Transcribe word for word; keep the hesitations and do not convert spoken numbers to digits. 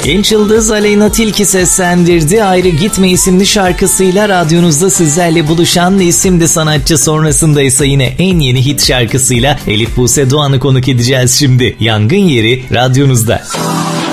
Genç yıldız Aleyna Tilki seslendirdi. Ayrı Gitme isimli şarkısıyla radyonuzda sizlerle buluşan isimli sanatçı, sonrasında ise yine en yeni hit şarkısıyla Elif Buse Doğan'ı konuk edeceğiz şimdi. Yangın Yeri radyonuzda.